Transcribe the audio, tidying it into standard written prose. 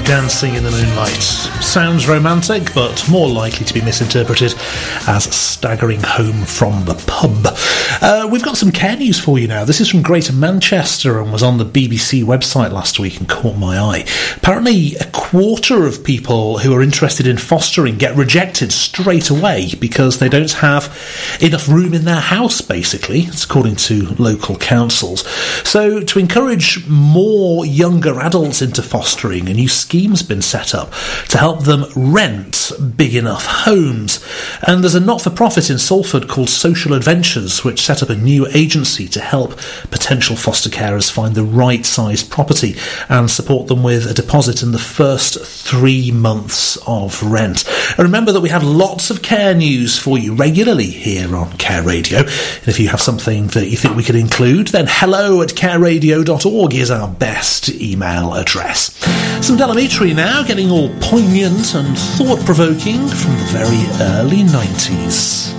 dancing in the moonlight. Sounds romantic, but more likely to be misinterpreted as staggering home from the pub. We've got some care news for you now. This is from Greater Manchester and was on the BBC website last week and caught my eye. Apparently, a quarter of people who are interested in fostering get rejected straight away because they don't have enough room in their house, basically. It's according to local councils. So, to encourage more younger adults into fostering, a new scheme's been set up to help them rent big enough homes. And there's a not-for-profit in Salford called Social Adventures, which set up a new agency to help potential foster carers find the right sized property and support them with a deposit in the first 3 months of rent. And remember that we have lots of care news for you regularly here on Care Radio. And if you have something that you think we could include, then hello@careradio.org is our best email address. Some Del Amitri now, getting all poignant and thought-provoking from the very early 90s.